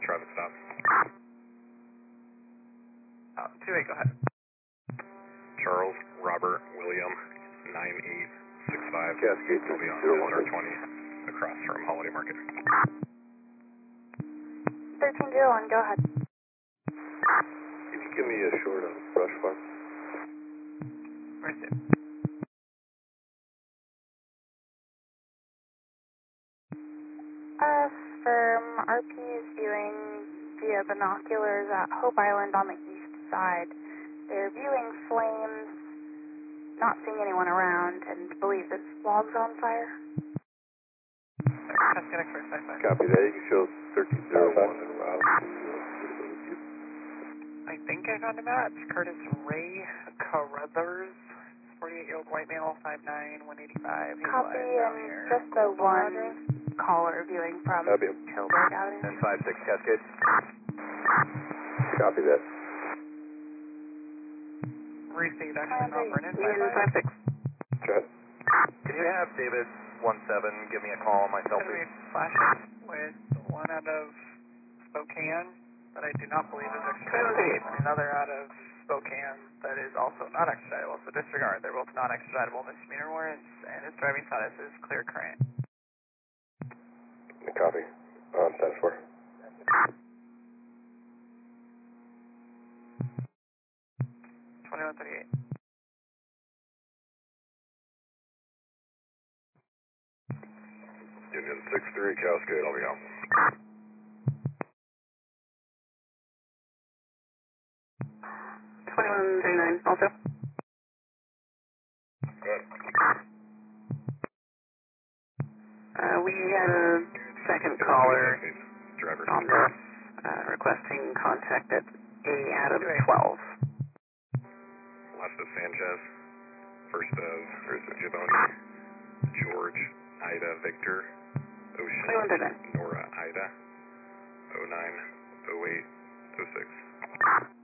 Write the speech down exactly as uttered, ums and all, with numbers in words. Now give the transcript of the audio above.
traffic stop. Uh, two eight, go ahead. Charles Robert William nine eight six five. Cascade will be on zero one Delaware twenty across from Holiday Market. thirteen zero one, go ahead. Can you give me a short on brush fire? Where's it? Uh, firm R P is viewing via binoculars at Hope Island on the east side. They're viewing flames, not seeing anyone around, and believe this log's on fire. Cascade X-ray five five. Copy that. You can show thirteen zero one and route. I think I found a match. Curtis Ray Carruthers, forty-eight-year-old white male, five nine, one eighty-five. He's Copy, alive down and here. just the one caller viewing from Copy. Tilburg Avenue. ten five six Cascade. Copy that. Received, actually, not Vernon, Ian five five. Chat. Can you have David one seven give me a call on my cell, Going to please? be flashing with one out of Spokane that I do not believe is extraditable, and another out of Spokane that is also not extraditable, so disregard. They're both not extraditable misdemeanor warrants, and his driving status is clear current. Copy. On ten four. twenty-one thirty-eight. Union six three Cascade, I'll be out. twenty-one thirty-nine, also. Good. Uh, we had a second caller Driver. on this, uh, requesting contact at A Adam twelve. Last of Sanchez, first of Gibboni, George Ida Victor, twenty-one Ocean thirty-nine. Nora Ida, oh nine oh eight oh six.